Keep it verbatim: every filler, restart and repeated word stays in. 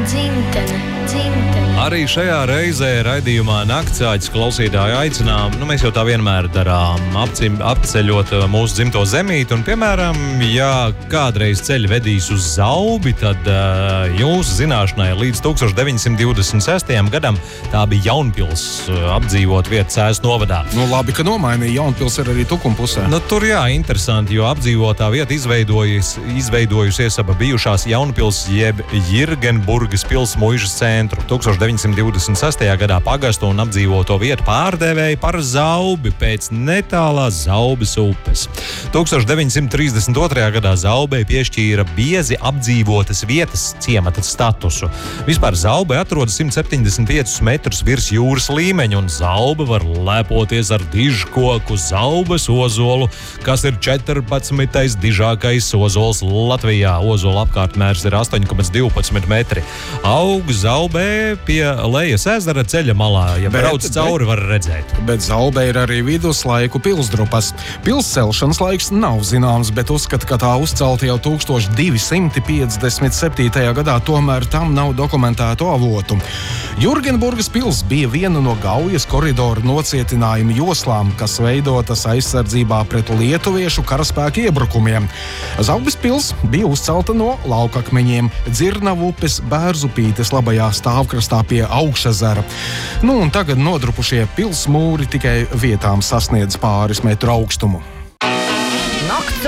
dzimtene, dzimtene. Arī šajā reizē raidījumā Naktsāķis klausītāju aicinām, nu mēs jau tā vienmēr darām, apcim, apceļot mūsu dzimto zemīti, un piemēram, ja kādreiz ceļi vedīs uz Zaubi, tad uh, jūsu zināšanai līdz tūkstoš deviņsimt divdesmit sestajam gadam tā bija Jaunpils uh, apdzīvot vietu Cēsu novadā. Nu labi, ka nomainīja, Jaunpils ir arī Tukuma pusē. Nu, tur jā, interesanti, jo apdzīvotā vieta izveidojusies aba bijušās Jaunpils jeb Jirgenburgas pils muižas centru. tūkstoš deviņsimt divdesmit sestajā gadā pagastu un apdzīvoto vietu pārdevēja par Zaubi pēc netālās Zaubes upes. tūkstoš deviņsimt trīsdesmit otrajā gadā Zaubei piešķīra biezi apdzīvotas vietas ciemata statusu. Vispār Zaubei atrodas simt septiņdesmit piecus metrus virs jūras līmeņa, un Zauba var lepoties ar dižkoku Zaubes ozolu, kas ir četrpadsmitais dižākais ozols Latvijā. Ozola apkārtmērs ir astoņi komats divpadsmit metri. Aug Zaubē pie Lejas ezera ceļa malā. Ja bet, brauc cauri, var redzēt. Bet Zaubē ir arī viduslaiku pilsdrupas. Pils celšanas laiks nav zināms, bet uzskata, ka tā uzcelta jau tūkstoš divi simti piecdesmit septītajā gadā, tomēr tam nav dokumentētu avotu. Jirgenburgas pils bija viena no Gaujas koridoru nocietinājuma joslām, kas veidotas aizsardzībā pret lietuviešu karaspēku iebrukumiem. Zaubes pils bija uzcelta no laukakmeņiem Dzirnavu upes Bērzupītes labajā stāvkrastā pie Augšezera. Nu, un tagad nodrupušie pils mūri tikai vietām sasniedz pāris metru augstumu.